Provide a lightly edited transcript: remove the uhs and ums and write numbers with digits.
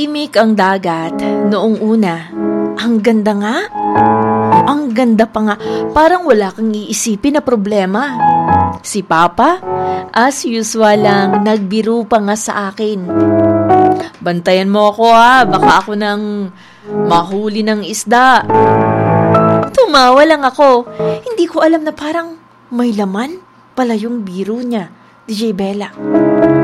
Imik ang dagat noong una. Ang ganda nga. Ang ganda pa nga. Parang wala kang iisipin na problema. Si Papa, as usual lang, nagbiro pa nga sa akin. Bantayan mo ako ha, baka ako nang mahuli ng isda. Tumawa lang ako. Hindi ko alam na parang may laman pala yung biro niya, DJ Bella.